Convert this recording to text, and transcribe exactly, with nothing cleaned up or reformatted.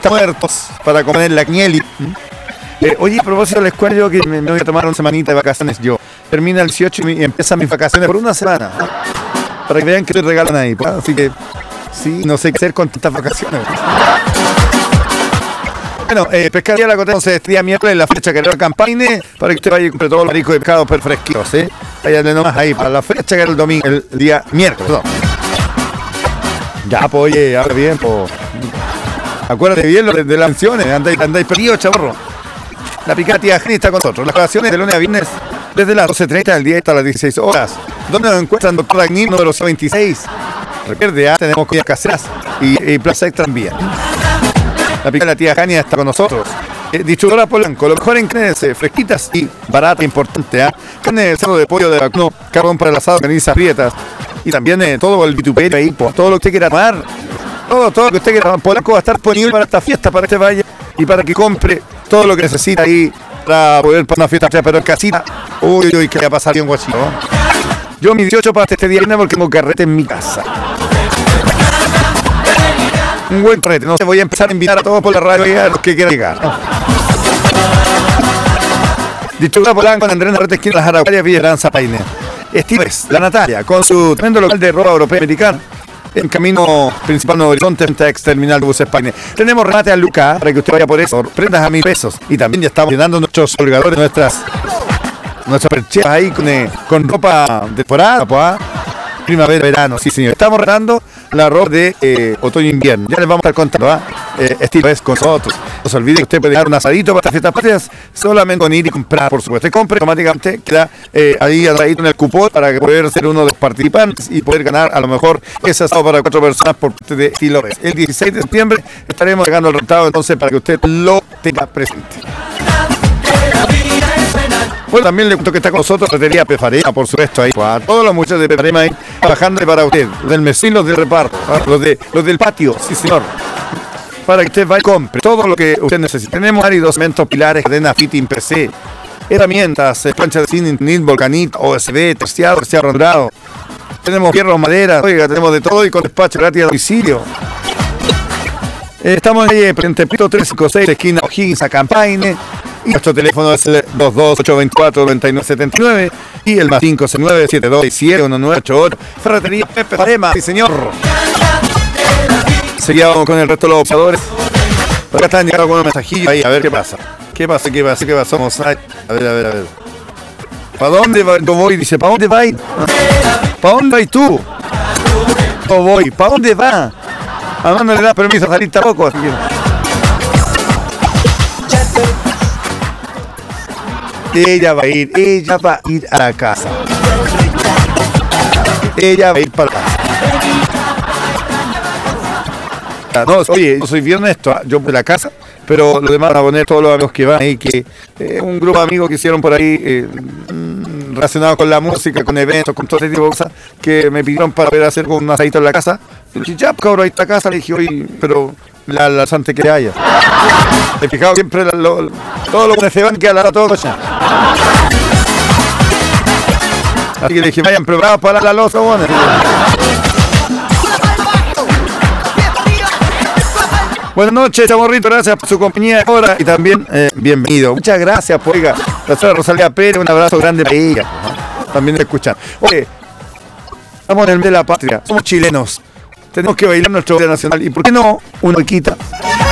treinta muertos para comer la Agnelli. Eh, oye, a propósito, les cuento yo que me, me voy a tomar una semanita de vacaciones yo. Termina el dieciocho y, mi, y empiezan mis vacaciones por una semana. Para que vean que te regalan ahí. Pues. Así que, sí, no sé qué hacer con tantas vacaciones. Bueno, eh, Pescadería La Cotera, entonces, este día miércoles, la fecha que era Campaine, para que usted vaya y compre todos los mariscos de pescado per fresquitos, ¿eh? Váyale nomás ahí, para la fecha que era el domingo, el día miércoles, perdón. Ya, pues, oye, habla bien, pues. Acuérdate bien de, de las canciones, andáis, andáis perdidos, chavorro. La picada tía Jenny está con nosotros. Las grabaciones de lunes a viernes desde las doce treinta del día hasta las dieciséis horas. ¿Dónde nos encuentran, doctor Agnil, número ciento veintiséis? Recuerde, ¿eh? Tenemos comidas caseras y, y Plaza Extra también. La picada de la tía Jania está con nosotros. Eh, Distribuidora Polanco, lo mejor en carnes eh, fresquitas y barata, importante. ¿eh? Carne de cerdo, de pollo, de vacuno, carbón para el asado, canizas prietas. Y también eh, todo el vituperio ahí, po, todo lo que usted quiera tomar. Todo, todo lo que usted quiera. Polanco va a estar disponible para esta fiesta, para que usted vaya y para que compre todo lo que necesita ahí para poder para una fiesta, pero en casita. Uy, uy, que le va a pasar bien guachito. Yo mi dieciocho para este día porque tengo carrete en mi casa. Un buen carrete, no sé, voy a empezar a invitar a todos por la radio y a los que quieran llegar. Distribuidora Polanco, en Andrés Narrete, esquina Las Araucarias, Villa Esperanza, Paine. Estives, la Natalia, con su tremendo local de ropa europea americana. En camino principal Nuevo Horizonte, ex terminal de buses Paine. Tenemos remate a Luca para que usted vaya por eso. Prendas a mil pesos. Y también ya estamos llenando nuestros colgadores, nuestras nuestras percheras ahí con, eh, con ropa de temporada, pues, primavera, verano. Sí, señor. Estamos regalando la ropa de eh, otoño-invierno. Ya les vamos a estar contando, ¿ah? Eh, estilo es con nosotros. No se olvide que usted puede dar un asadito para estas fiestas patrias solamente con ir y comprar, por supuesto. Usted compre, automáticamente queda eh, ahí atraído en el cupón para que poder ser uno de los participantes y poder ganar a lo mejor ese asado para cuatro personas por parte de Estilo es. El dieciséis de septiembre estaremos llegando al resultado, entonces, para que usted lo tenga presente. Bueno, también le cuento que está con nosotros Ferretería Pefarema, por supuesto, ahí, a todos los muchachos de Pefarema ahí, trabajando para usted, los del mesín, los del reparto, ¿ah? los, de, los del patio, sí señor, para que usted vaya y compre todo lo que usted necesite. Tenemos áridos, cementos, pilares, cadena, fitting, P C, herramientas, eh, planchas de cine, N I T, volcanito, O S B, terciado, terciado rondado. Tenemos fierros, madera, oiga, tenemos de todo y con despacho gratis a domicilio. Eh, estamos en el Presidente Pito trescientos cincuenta y seis, esquina O'Higgins, a Campaine. Y nuestro teléfono es el dos dos ocho dos cuatro nueve nueve siete nueve y el más cinco seis nueve siete dos siete uno nueve ocho ocho. Ferretería Pepe Farema, sí señor. Seguíamos con el resto de los observadores. Por acá están llegando algunos mensajillos ahí, a ver qué pasa. ¿Qué pasa? ¿Qué pasa? ¿Qué pasa? Vamos a ver, a ver, a ver. ¿Para dónde va? Yo voy, dice, ¿para dónde vais? ¿Para dónde vais tú? Yo voy, ¿para dónde va? Además no le das permiso a salir tampoco, así que... Ella va a ir, ella va a ir a la casa. Ella va a ir para la casa. No, oye, yo soy bien honesto, yo de la casa, pero lo demás van a poner todos los amigos que van ahí, que eh, un grupo de amigos que hicieron por ahí, eh, relacionados con la música, con eventos, con todo ese tipo de cosas, que me pidieron para poder hacer un asadito en la casa. Y dije, ya, cabrón, ahí está la casa, le dije, oye, pero la, la santa que haya. He fijado siempre la, lo, todo lo que se van que a la todo cocha. Así que le dije, vayan preparados para la losa, bueno. Buenas noches, chamorrito, gracias por su compañía ahora y también eh, bienvenido. Muchas gracias, pues, oiga, la señora Rosalía Pérez, un abrazo grande para ella. ¿No? También me escuchan. Oye, estamos en el mes de la patria, somos chilenos, tenemos que bailar nuestro día nacional y ¿por qué no? Una quita.